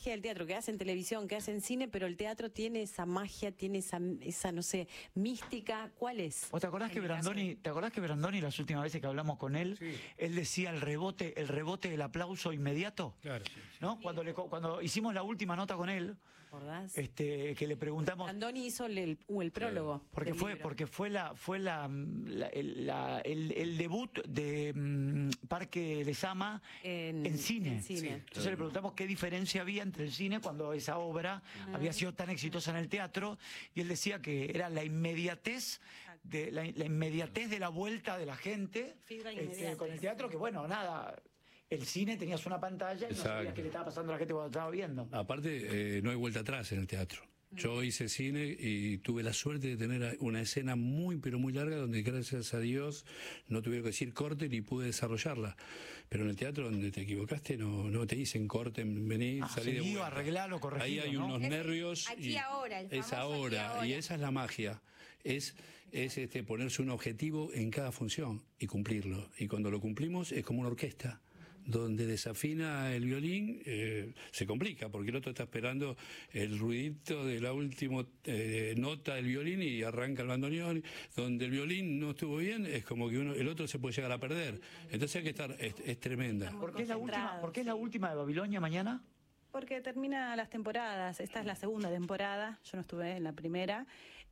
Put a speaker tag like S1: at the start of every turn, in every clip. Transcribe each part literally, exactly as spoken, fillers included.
S1: magia del teatro, que hacen televisión, que hacen cine, pero el teatro tiene esa magia, tiene esa, esa no sé, mística. ¿Cuál es?
S2: ¿Vos te acordás que Brandoni, te acordás que Brandoni, las últimas veces que hablamos con él, sí, él decía el rebote, el rebote del aplauso inmediato? Claro. Sí, sí. ¿No? Cuando, le, cuando hicimos la última nota con él, este, que le preguntamos.
S1: Brandoni hizo el, el, el prólogo.
S2: Claro. Porque fue, libro. porque fue la, fue la, la, el, la el, el debut de um, Parque Lezama en, en cine. En cine. Sí. Entonces claro. le preguntamos qué diferencia había entre el cine cuando esa obra ah. había sido tan exitosa en el teatro, y él decía que era la inmediatez de la, la inmediatez de la vuelta de la gente este, con el teatro, que bueno, nada. El cine tenías una pantalla y Exacto. no sabías qué le estaba pasando a la gente cuando estaba viendo.
S3: Aparte, eh, no hay vuelta atrás en el teatro. Yo hice cine y tuve la suerte de tener una escena muy, pero muy larga donde, gracias a Dios, no tuvieron que decir corte ni pude desarrollarla. Pero en el teatro donde te equivocaste no, no te dicen corten, vení,
S2: ah,
S3: salí de vuelta.
S2: Arreglalo, corregido,
S3: Ahí hay
S2: ¿no?
S3: unos
S4: es,
S3: nervios.
S4: Aquí
S3: y
S4: ahora, el
S3: es ahora,
S4: ahora.
S3: Y esa es la magia. Es, es este, ponerse un objetivo en cada función y cumplirlo. Y cuando lo cumplimos es como una orquesta. Donde desafina el violín, eh, se complica, porque el otro está esperando el ruidito de la última eh, nota del violín y arranca el bandoneón. Donde el violín no estuvo bien, es como que uno, el otro se puede llegar a perder. Entonces hay que estar, es, es tremenda.
S2: ¿Por qué es la última, ¿por qué es la última de Babilonia mañana?
S5: Porque termina las temporadas, esta es la segunda temporada, yo no estuve en la primera,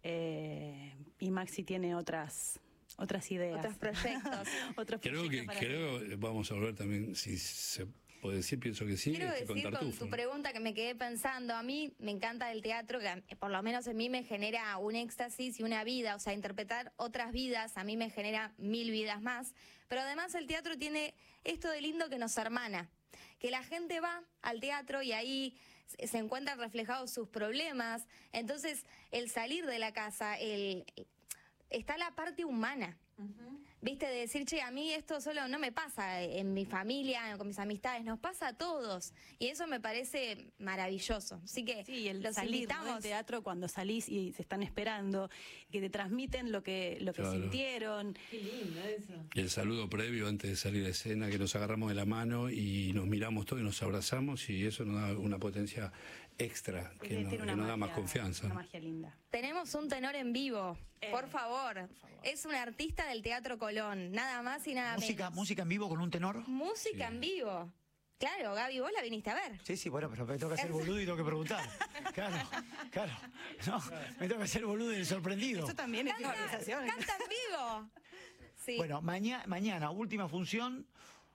S5: eh, y Maxi tiene otras... otras ideas.
S4: Otros proyectos.
S5: Otros
S3: creo
S5: proyectos
S3: que creo que vamos a volver también, si se puede decir, pienso que sí.
S4: Quiero
S3: este,
S4: decir
S3: con,
S4: con tu pregunta que me quedé pensando, a mí me encanta el teatro, que por lo menos en mí me genera un éxtasis y una vida, o sea, interpretar otras vidas a mí me genera mil vidas más, pero además el teatro tiene esto de lindo que nos hermana, que la gente va al teatro y ahí se encuentran reflejados sus problemas, entonces el salir de la casa, el... está la parte humana, uh-huh. ¿Viste? De decir, che, a mí esto solo no me pasa en mi familia, con mis amistades, nos pasa a todos. Y eso me parece maravilloso. Así que
S5: sí, el
S4: los
S5: salir
S4: invitamos.
S5: del teatro cuando salís y se están esperando, que te transmiten lo que, lo que claro. sintieron.
S1: Qué lindo eso.
S3: El saludo previo antes de salir de escena, que nos agarramos de la mano y nos miramos todos y nos abrazamos, y eso nos da una potencia extra, que, no, que nos magia, da más confianza.
S5: Una magia linda.
S4: Tenemos un tenor en vivo, eh, por, favor.
S5: por favor.
S4: Es un artista del Teatro Colón, nada más y nada
S2: ¿Música,
S4: menos.
S2: ¿Música en vivo con un tenor?
S4: Música
S3: sí.
S4: en vivo. Claro, Gaby, vos la viniste a ver.
S2: Sí, sí, bueno, pero me tengo que hacer boludo y tengo que preguntar. Claro, claro. No, me tengo que hacer boludo y el sorprendido.
S5: Eso también es
S4: Canta,
S5: improvisación.
S4: canta en vivo. Sí.
S2: Bueno, mañana, mañana, última función.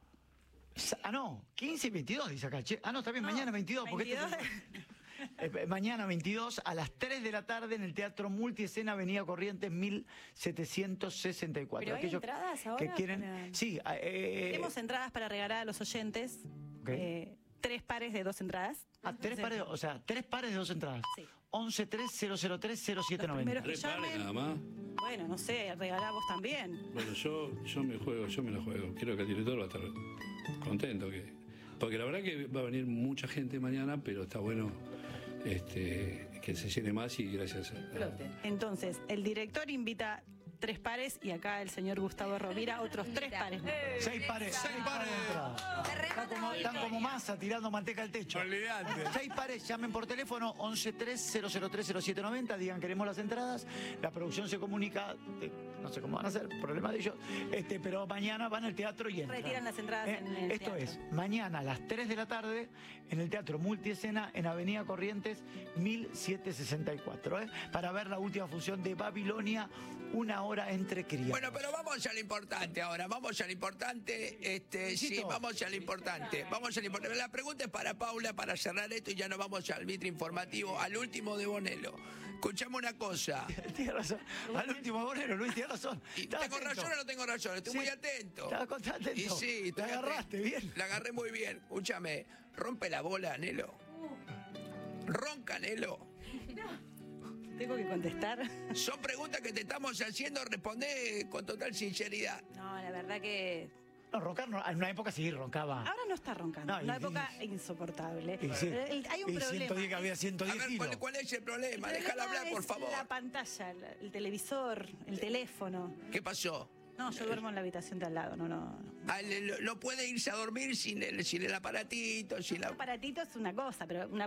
S2: Ah, no, quince y veintidós, dice acá. Che. Ah, no, está bien, no, mañana veintidós. Porque
S5: veintidós.
S2: Este, eh, mañana veintidós a las tres de la tarde en el Teatro Multiescena, Avenida Corrientes mil setecientos sesenta y cuatro.
S5: ¿Pero hay
S2: Aquellos
S5: entradas ahora?
S2: Que quieren...
S5: Para...
S2: Sí. Eh,
S5: Tenemos entradas para regalar a los oyentes.
S2: Okay.
S5: Eh, tres pares de dos entradas.
S2: Ah, tres pares, o sea, tres pares de dos entradas.
S5: Sí.
S2: once tres cero cero tres cero siete nueve cero.
S3: Tres pares nada más.
S5: Bueno, no sé, regalamos también.
S3: Bueno, yo, yo me juego, yo me la juego. Quiero que el director va a estar contento. que Porque la verdad que va a venir mucha gente mañana, pero está bueno este, que se llene más y gracias a...
S5: Entonces, el director invita tres pares y acá el señor Gustavo Rovira otros tres pares.
S2: Eh, seis pares, seis pares de entrada. Están como, están como masa tirando manteca al techo.
S3: Olvidate.
S2: Seis pares, llamen por teléfono once tres cero cero tres cero siete nueve cero, digan queremos las entradas. La producción se comunica, de, no sé cómo van a hacer, problema de ellos. Este, pero mañana van al teatro y entran.
S5: Retiran las entradas
S2: eh,
S5: en el
S2: Esto
S5: teatro.
S2: es, mañana a las tres de la tarde en el Teatro Multiescena en Avenida Corrientes mil setecientos sesenta y cuatro, ¿eh? Para ver la última función de Babilonia, una hora entre crías.
S6: Bueno, pero vamos a lo importante ahora, vamos a lo importante, este, sí, vamos a lo importante, vamos a lo importante. La pregunta es para Paula, para cerrar esto y ya nos vamos al vitre informativo, al último de Bonello. Escuchame una cosa.
S2: Tienes razón, al último de Bonello, Luis, tienes razón.
S6: ¿Tengo atento? razón o no tengo razón? Estoy sí. muy atento.
S2: Estaba atento.
S6: Y sí,
S2: la agarraste
S6: atento.
S2: bien.
S6: La agarré muy bien. Escúchame, rompe la bola, Nelo. Ronca, Nelo.
S5: Tengo que contestar.
S6: Son preguntas que te estamos haciendo, responde con total sinceridad.
S5: No, la verdad que...
S2: No, roncar no, en una época sí roncaba.
S5: Ahora no está roncando,
S2: no,
S5: una
S2: y,
S5: época
S2: y,
S5: insoportable.
S2: Y, sí.
S5: el, hay un
S2: y
S5: problema.
S2: ciento diez que había ciento diez
S6: A ver,
S2: kilos.
S6: ¿cuál, ¿cuál es el problema?
S5: El
S6: Déjala
S5: problema
S6: hablar, por
S5: es
S6: favor.
S5: La pantalla, el televisor, el teléfono.
S6: ¿Qué pasó?
S5: No, yo duermo en la habitación de al lado, no, no. no.
S6: Ah, no puede irse a dormir sin el, sin el aparatito, sin
S5: El
S6: la...
S5: aparatito es una cosa, pero una